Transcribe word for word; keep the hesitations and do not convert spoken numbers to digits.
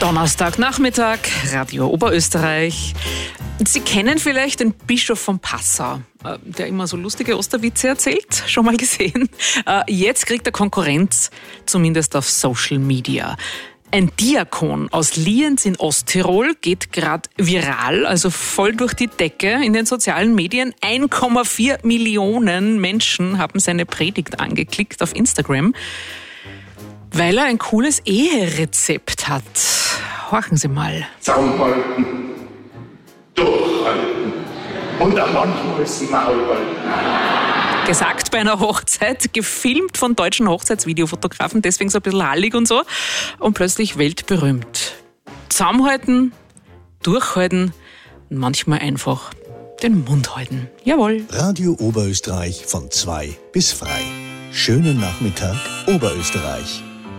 Donnerstagnachmittag, Radio Oberösterreich. Sie kennen vielleicht den Bischof von Passau, der immer so lustige Osterwitze erzählt. Schon mal gesehen? Jetzt kriegt er Konkurrenz, zumindest auf Social Media. Ein Diakon aus Lienz in Osttirol geht gerade viral, also voll durch die Decke in den sozialen Medien. eins Komma vier Millionen Menschen haben seine Predigt angeklickt auf Instagram, weil er ein cooles Eherezept hat. Horchen Sie mal. Zusammenhalten, durchhalten und auch manchmal das Maul halten. Gesagt bei einer Hochzeit, gefilmt von deutschen Hochzeitsvideofotografen, deswegen so ein bisschen hallig und so. Und plötzlich weltberühmt. Zusammenhalten, durchhalten und manchmal einfach den Mund halten. Jawohl. Radio Oberösterreich von zwei bis frei. Schönen Nachmittag, Oberösterreich.